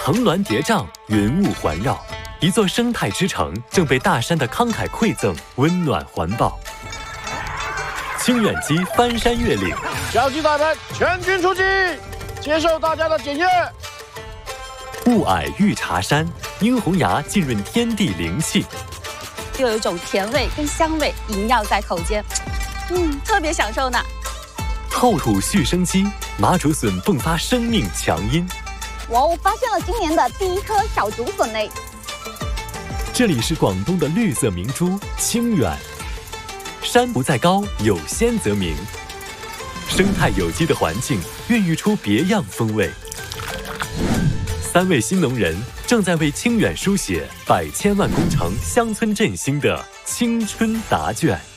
层峦叠嶂，云雾环绕，一座生态之城正被大山的慷慨馈赠温暖环抱。清远鸡翻山越岭， 小鸡仔们全军出击，接受大家的检验。 雾霭玉茶山，殷红芽浸润天地灵气， 又有一种甜味跟香味萦绕在口间，特别享受呢。 厚土续生机，麻竹笋迸发生命强音。 哇哦，发现了今年的第一颗小竹笋嘞！ 这里是广东的绿色明珠清远，山不在高，有仙则名。生态有机的环境孕育出别样风味。3位新农人正在为清远书写100千万工程乡村振兴的青春答卷。